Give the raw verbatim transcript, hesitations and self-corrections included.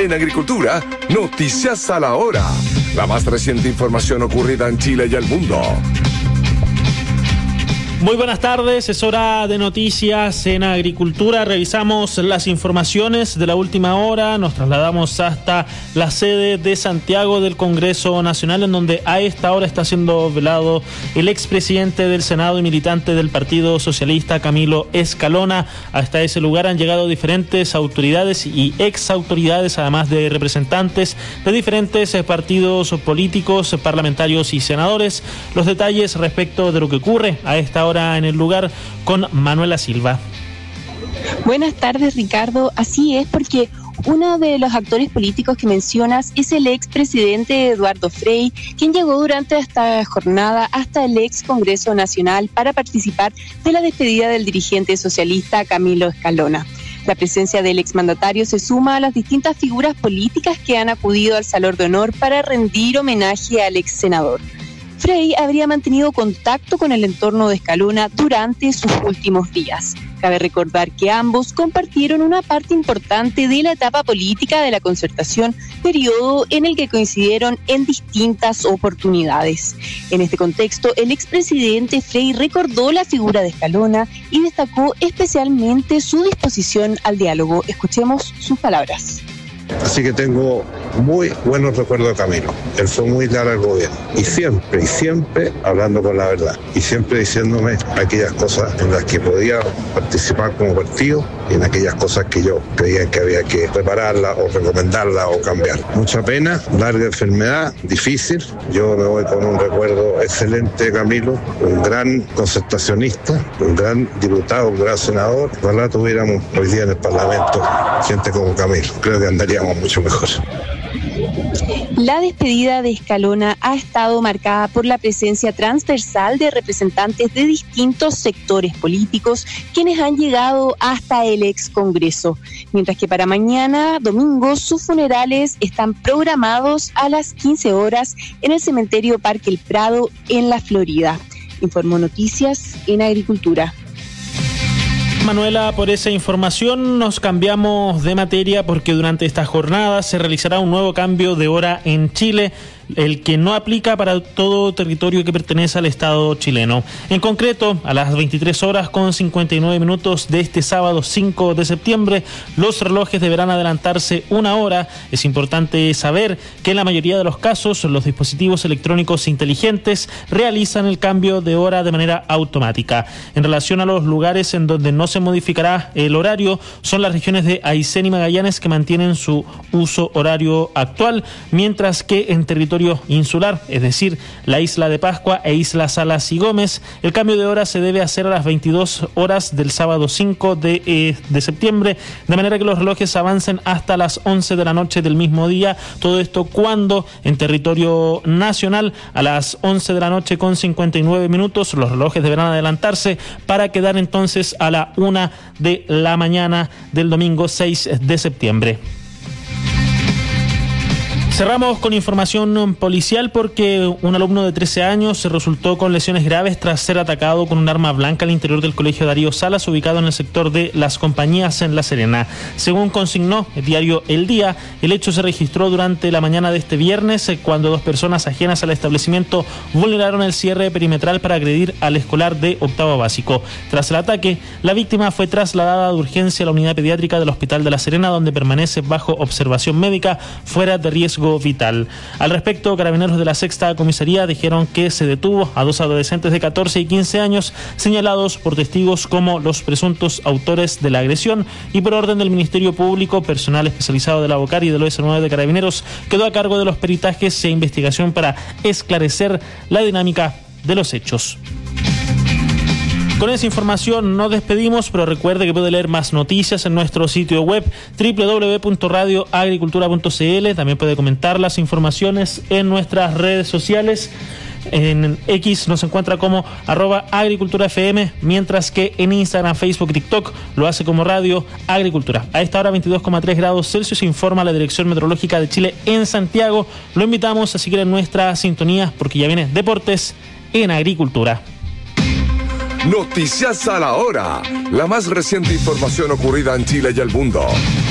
En Agricultura, noticias a la hora. La más reciente información ocurrida en Chile y el mundo. Muy buenas tardes, es hora de noticias en Agricultura. Revisamos las informaciones de la última hora. Nos trasladamos hasta la sede de Santiago del Congreso Nacional, en donde a esta hora está siendo velado el expresidente del Senado y militante del Partido Socialista, Camilo Escalona. Hasta ese lugar han llegado diferentes autoridades y ex autoridades, además de representantes de diferentes partidos políticos, parlamentarios y senadores. Los detalles respecto de lo que ocurre a esta hora en el lugar con Manuela Silva. Buenas tardes, Ricardo. Así es, porque uno de los actores políticos que mencionas es el expresidente Eduardo Frei, quien llegó durante esta jornada hasta el ex Congreso Nacional para participar de la despedida del dirigente socialista Camilo Escalona. La presencia del exmandatario se suma a las distintas figuras políticas que han acudido al Salón de Honor para rendir homenaje al ex senador. Frei habría mantenido contacto con el entorno de Escalona durante sus últimos días. Cabe recordar que ambos compartieron una parte importante de la etapa política de la Concertación, periodo en el que coincidieron en distintas oportunidades. En este contexto, el expresidente Frei recordó la figura de Escalona y destacó especialmente su disposición al diálogo. Escuchemos sus palabras. Así que tengo muy buenos recuerdos de Camilo. Él fue muy leal al gobierno. Y siempre, y siempre hablando con la verdad. Y siempre diciéndome aquellas cosas en las que podía participar como partido y en aquellas cosas que yo creía que había que prepararla o recomendarla o cambiar. Mucha pena, larga enfermedad, difícil. Yo me voy con un recuerdo excelente de Camilo, un gran concertacionista, un gran diputado, un gran senador. Ojalá tuviéramos hoy día en el Parlamento gente como Camilo. Creo que andaríamos mucho mejor. La despedida de Escalona ha estado marcada por la presencia transversal de representantes de distintos sectores políticos, quienes han llegado hasta el ex Congreso, mientras que para mañana, domingo, sus funerales están programados a las quince horas en el cementerio Parque El Prado, en la Florida. Informó Noticias en Agricultura. Manuela, por esa información. Nos cambiamos de materia porque durante esta jornada se realizará un nuevo cambio de hora en Chile, el que no aplica para todo territorio que pertenece al Estado chileno. En concreto, a las veintitrés horas con cincuenta y nueve minutos de este sábado cinco de septiembre, los relojes deberán adelantarse una hora. Es importante saber que en la mayoría de los casos los dispositivos electrónicos inteligentes realizan el cambio de hora de manera automática. En relación a los lugares en donde no se modificará el horario, son las regiones de Aysén y Magallanes, que mantienen su uso horario actual, mientras que en territorio insular, es decir, la isla de Pascua e isla Salas y Gómez, el cambio de hora se debe hacer a las veintidós horas del sábado cinco de septiembre, de manera que los relojes avancen hasta las once de la noche del mismo día. Todo esto cuando en territorio nacional a las once de la noche con cincuenta y nueve minutos los relojes deberán adelantarse para quedar entonces a la una de la mañana del domingo seis de septiembre. Cerramos con información policial porque un alumno de trece años se resultó con lesiones graves tras ser atacado con un arma blanca al interior del colegio Darío Salas, ubicado en el sector de Las Compañías en La Serena. Según consignó el diario El Día, el hecho se registró durante la mañana de este viernes, cuando dos personas ajenas al establecimiento vulneraron el cierre perimetral para agredir al escolar de octavo básico. Tras el ataque, la víctima fue trasladada de urgencia a la unidad pediátrica del Hospital de La Serena, donde permanece bajo observación médica fuera de riesgo vital. Al respecto, carabineros de la sexta comisaría dijeron que se detuvo a dos adolescentes de catorce y quince años señalados por testigos como los presuntos autores de la agresión, y por orden del Ministerio Público, personal especializado de la BOCAR y del O S nueve de Carabineros quedó a cargo de los peritajes e investigación para esclarecer la dinámica de los hechos. Con esa información nos despedimos, pero recuerde que puede leer más noticias en nuestro sitio web doble u doble u doble u punto radio agricultura punto c l. También puede comentar las informaciones en nuestras redes sociales. En X nos encuentra como arroba agricultura F M, mientras que en Instagram, Facebook y TikTok lo hace como Radio Agricultura. A esta hora veintidós coma tres grados Celsius, informa la Dirección Meteorológica de Chile en Santiago. Lo invitamos a seguir en nuestra sintonía porque ya viene Deportes en Agricultura. Noticias a la hora. La más reciente información ocurrida en Chile y el mundo.